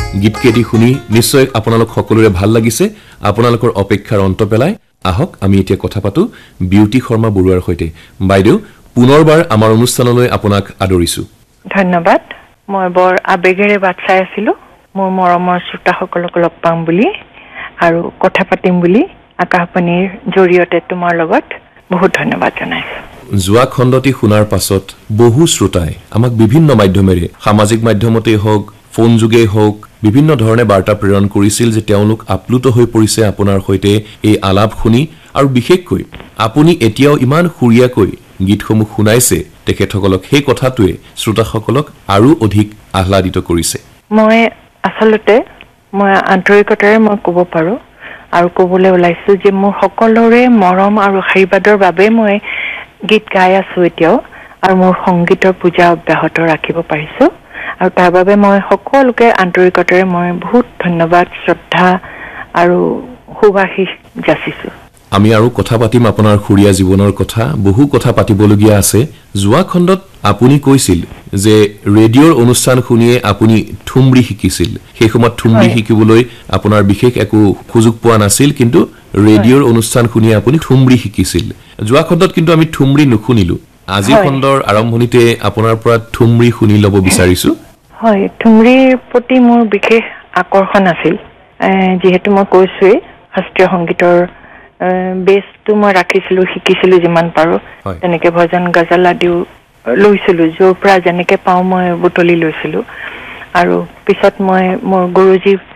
গীতকেইটি শুনি নিশ্চয় আপোনালোক সকলোৰে ভাল লাগিছে আপোনালোকৰ অপেক্ষাৰ অন্ত পেলাই আহক আমি এতিয়া কথা পাতো বিউটি শৰ্মা বৰুৱাৰ সৈতে বাইদেউ পুনৰবাৰ আমাৰ অনুষ্ঠানলৈ আপোনাক আদৰিছো ধন্যবাদ মই বৰ আবেগেৰে বাট চাই আছিলো মোৰ মৰমৰ শ্ৰোতাসকলক লগ পাম বুলি আৰু কথা পাতিম বুলি আকাশবাণীৰ জৰিয়তে তোমাৰ লগত বহুত ধন্যবাদ জনাইছো যোৱা খণ্ডটি শুনাৰ পাছত বহু শ্ৰোতাই আমাক বিভিন্ন মাধ্যমেৰে সামাজিক মাধ্যমতে হওক ফোন যোগে হওক বিভিন্ন ধৰণে বাৰ্তা প্ৰেৰণ কৰিছিল যে তেওঁলোক আপ্লুত হৈ পৰিছে আপোনাৰ সৈতে এই আলাপ শুনি আৰু বিশেষকৈ আপুনি এতিয়াও ইমান সুৰীয়াকৈ গীতসমূহ শুনাইছে তেখেতসকলক সেই কথাটোৱে শ্ৰোতাসকলক আৰু অধিক আহ্লাদিত কৰিছে মই আচলতে মই আন্তৰিকতাৰে মই ক'ব পাৰো আৰু ক'বলৈ ওলাইছো যে মোৰ সকলোৰে মৰম আৰু আশীৰ্বাদৰ বাবে মই গীত গাই আছো এতিয়াও আৰু মোৰ সংগীতৰ পূজা অব্যাহত ৰাখিব পাৰিছো আৰু তাৰ বাবে মই সকলোকে আন্তৰিকতাৰে মই বহুত ধন্যবাদ শ্ৰদ্ধা আৰু শুভাশীষ যাচিছো আমি আৰু কথা পাতিম আপোনাৰ খুৰিয়া জীৱনৰ কথা বহু কথা পাতিবলগীয়া আছে যোৱা খণ্ডত আপুনি কৈছিল যে ৰেডিঅ'ৰ অনুষ্ঠান শুনিয়ে আপুনি ঠুমৰি শিকিছিল সেই সময়ত ঠুমৰি শিকিবলৈ আপোনাৰ বিশেষ একো সুযোগ পোৱা নাছিল কিন্তু ৰেডিঅ'ৰ অনুষ্ঠান শুনিয়ে আপুনি ঠুমৰি শিকিছিল যোৱা খণ্ডত কিন্তু আমি ঠুমৰি নুশুনিলো আজি খণ্ডৰ আৰম্ভণিতে আপোনাৰ পৰা ঠুমৰি শুনি ল'ব বিচাৰিছো হয় ঠুমৰিৰ প্ৰতি মোৰ বিশেষ আকৰ্ষণ আছিল যিহেতু মই কৈছোৱেই শাস্ত্ৰীয় সংগীতৰ বেছটো মই ৰাখিছিলো শিকিছিলো যিমান পাৰো তেনেকে ভজন গজল আদিও লৈছিলো য'ৰ পৰা যেনেকে পাওঁ মই বুটলি লৈছিলো আৰু পিছত মই মোৰ গুৰুজী